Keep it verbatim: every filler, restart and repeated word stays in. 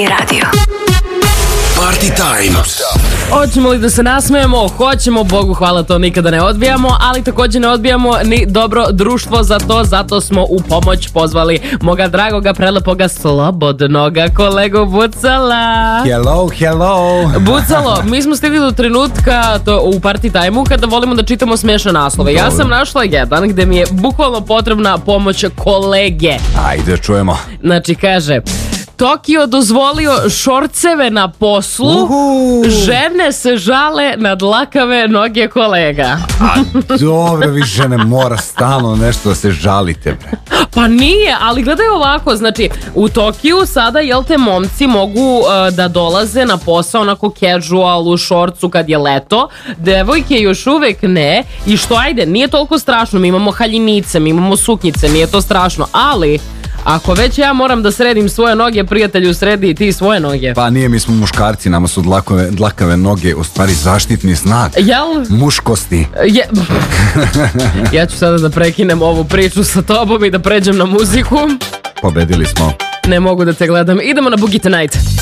Radio. Party Time. Hoćemo li da se nasmejemo? Hoćemo, Bogu hvala, to nikada ne odbijamo, ali također ne odbijamo ni dobro društvo za to, zato smo u pomoć pozvali moga dragoga, prelepoga, slobodnoga kolegu Bucala. Hello, hello. Bucalo, mi smo stigli do trenutka to, u Party Time-u kada volimo da čitamo smiješne naslove. Ja sam našla jedan gde mi je bukvalno potrebna pomoć kolege. Ajde, čujemo. Znači, kaže... Tokio dozvolio šorceve na poslu, Uhu. žene se žale na dlakave noge kolega. A dobro, vi žene mora stalno nešto da se žalite, bre. Pa nije, ali gledaj ovako, znači u Tokiju sada, jel te, momci mogu uh, da dolaze na posao onako casual u šorcu kad je leto, devojke još uvek ne, i što ajde, nije toliko strašno, mi imamo haljinice, mi imamo suknjice, nije to strašno, ali... Ako već ja moram da sredim svoje noge, prijatelju, sredi i ti svoje noge. Pa nije, mi smo muškarci, nama su dlakove, dlakave noge u stvari zaštitni znak. Jel? Muškosti. Je... Ja ću sada da prekinem ovu priču sa tobom i da pređem na muziku. Pobedili smo. Ne mogu da te gledam. Idemo na Boogie Tonight.